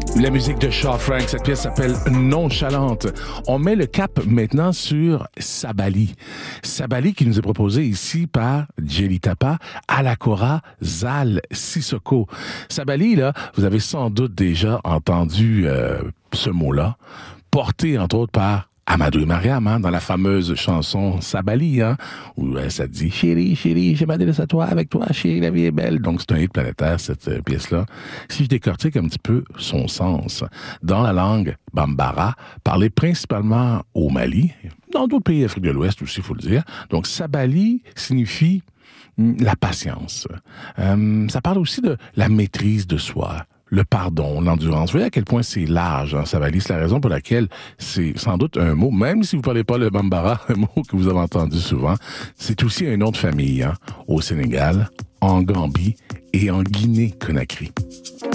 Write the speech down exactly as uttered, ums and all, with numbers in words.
La musique de Shaw Frank, cette pièce s'appelle Nonchalante. On met le cap maintenant sur Sabali. Sabali qui nous est proposé ici par Jelly Tapa, Alakora, Zal, Sissoko. Sabali, là, vous avez sans doute déjà entendu euh, ce mot-là, porté entre autres par Amadou et Mariam, hein, dans la fameuse chanson Sabali, hein, où euh, ça dit « Chérie, chérie, je m'adresse à toi, avec toi, chérie, la vie est belle ». Donc, c'est un hit planétaire, cette euh, pièce-là. Si je décortique un petit peu son sens, dans la langue bambara, parlée principalement au Mali, dans d'autres pays d'Afrique de l'Ouest aussi, il faut le dire. Donc, Sabali signifie la patience. Euh, ça parle aussi de la maîtrise de soi, le pardon, l'endurance. Vous voyez à quel point c'est large, hein, Sabali. C'est la raison pour laquelle c'est sans doute un mot, même si vous ne parlez pas le bambara, un mot que vous avez entendu souvent, c'est aussi un nom de famille, hein, au Sénégal, en Gambie et en Guinée-Conakry.